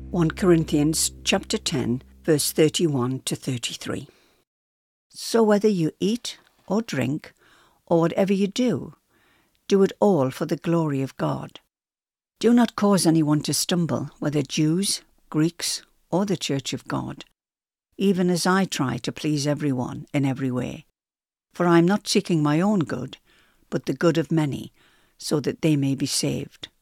1 Corinthians chapter 10, verse 31 to 33. So whether you eat or drink, or whatever you do, do it all for the glory of God. Do not cause anyone to stumble, whether Jews, Greeks, or the Church of God, even as I try to please everyone in every way. For I am not seeking my own good, but the good of many, so that they may be saved.